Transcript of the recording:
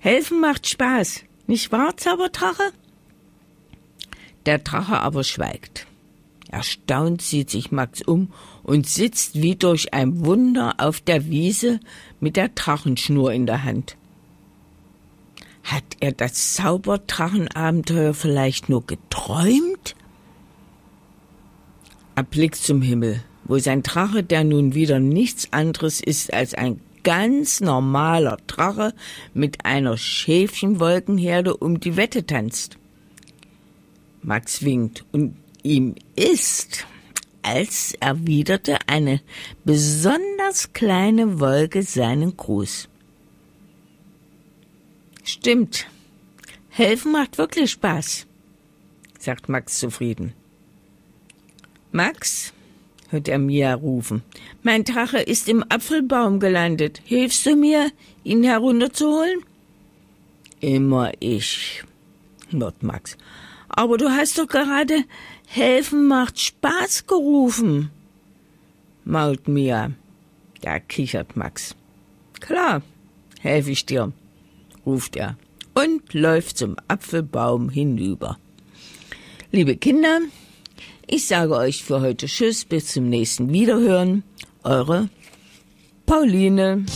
Helfen macht Spaß, nicht wahr, Zauberdrache? Der Drache aber schweigt. Erstaunt sieht sich Max um und sitzt wie durch ein Wunder auf der Wiese mit der Drachenschnur in der Hand. Hat er das Zauberdrachenabenteuer vielleicht nur geträumt? Er blickt zum Himmel, wo sein Drache, der nun wieder nichts anderes ist als ein ganz normaler Drache mit einer Schäfchenwolkenherde um die Wette tanzt. Max winkt und ihm ist, als erwiderte eine besonders kleine Wolke seinen Gruß. Stimmt, helfen macht wirklich Spaß, sagt Max zufrieden. Max, hört er Mia rufen, mein Drache ist im Apfelbaum gelandet. Hilfst du mir, ihn herunterzuholen? Immer ich, knurrt Max. Aber du hast doch gerade helfen macht Spaß gerufen, mault Mia. Da kichert Max. Klar, helfe ich dir, ruft er und läuft zum Apfelbaum hinüber. Liebe Kinder, ich sage euch für heute Tschüss, bis zum nächsten Wiederhören. Eure Pauline.